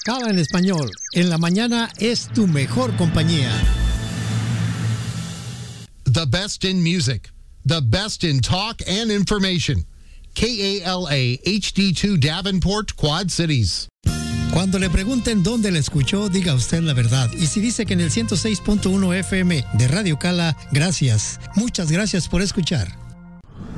Kala en español. En la mañana es tu mejor compañía. The best in music. The best in talk and information. KALA HD2 Davenport, Quad Cities. Cuando le pregunten dónde la escuchó, diga usted la verdad. Y si dice que en el 106.1 FM de Radio Kala, gracias. Muchas gracias por escuchar.